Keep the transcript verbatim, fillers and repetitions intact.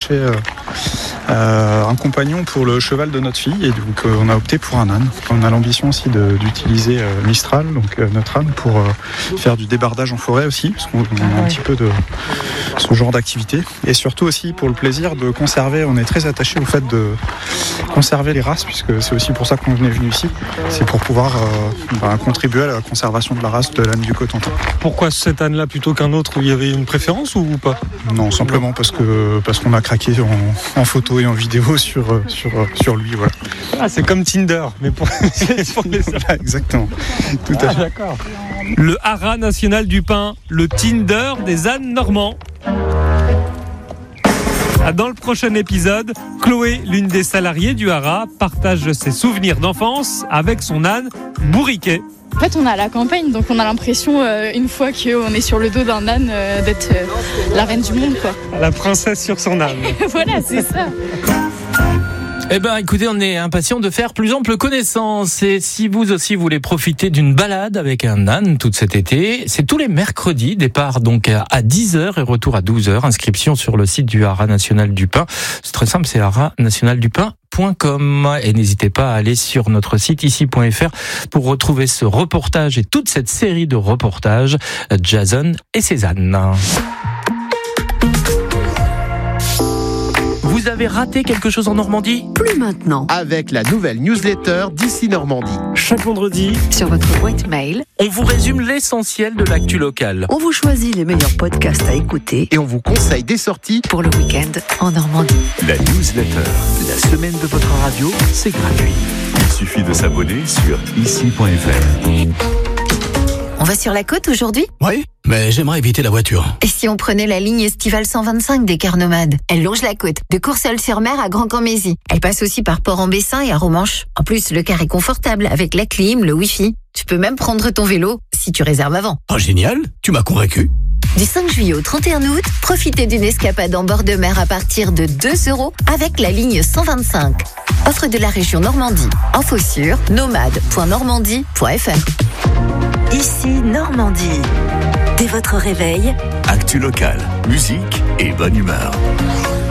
cherchait euh, euh, un compagnon pour le cheval de notre fille et donc euh, on a opté pour un âne. On a l'ambition aussi de, d'utiliser euh, Mistral, donc euh, notre âne, pour euh, faire du débardage en forêt aussi, parce qu'on a un petit peu de ce genre d'activité. Et surtout aussi pour le plaisir de conserver, on est très attaché au fait de conserver les races, puisque c'est aussi pour ça qu'on est venu ici, c'est pour pouvoir euh, bah, contribuer à la conservation de la race de l'âne du Cotentin. Pourquoi cet âne-là plutôt qu'un autre, où il y avait une préférence ou pas? Non, simplement parce que parce qu'on a craqué en, en photo et en vidéo sur sur sur lui, voilà. Ah, c'est comme Tinder, mais pour, pour les Voilà, exactement. Tout à ah, fait. d'accord. Le haras national du pain, le Tinder des ânes normands. Dans le prochain épisode, Chloé, l'une des salariées du haras, partage ses souvenirs d'enfance avec son âne Bourriquet. En fait, on est à la campagne, donc on a l'impression, euh, une fois qu'on est sur le dos d'un âne, euh, d'être euh, la reine du monde, quoi. La princesse sur son âne. Voilà, c'est ça. Eh ben, écoutez, on est impatient de faire plus ample connaissance. Et si vous aussi voulez profiter d'une balade avec un âne tout cet été, c'est tous les mercredis, départ donc à dix heures et retour à douze heures. Inscription sur le site du Haras National du Pin. C'est très simple, c'est haras national du pin point com. Et n'hésitez pas à aller sur notre site ici point f r pour retrouver ce reportage et toute cette série de reportages Jason et ses ânes. Vous avez raté quelque chose en Normandie ? Plus maintenant. Avec la nouvelle newsletter d'ici Normandie. Chaque vendredi, Sur votre boîte mail, On vous résume l'essentiel de l'actu locale. on vous choisit les meilleurs podcasts à écouter Et on vous conseille des sorties. pour le week-end en Normandie. La newsletter, la semaine de votre radio, c'est gratuit. Il suffit de s'abonner sur ici point f r. On va sur la côte aujourd'hui ? Oui, mais j'aimerais éviter la voiture. Et si on prenait la ligne estivale cent vingt-cinq des cars nomades ? Elle longe la côte, de Courseulles-sur-Mer à Grand-Camp-Mézy. Elle passe aussi par Port-en-Bessin et à Romanche. En plus, le car est confortable avec la clim, le wifi. Tu peux même prendre ton vélo si tu réserves avant. Oh, génial, tu m'as convaincu. Du cinq juillet au trente et un août, profitez d'une escapade en bord de mer à partir de deux euros avec la ligne cent vingt-cinq. Offre de la région Normandie. Info sur nomade point normandie point f r. Ici Normandie. Dès votre réveil, Actu locale, musique et bonne humeur.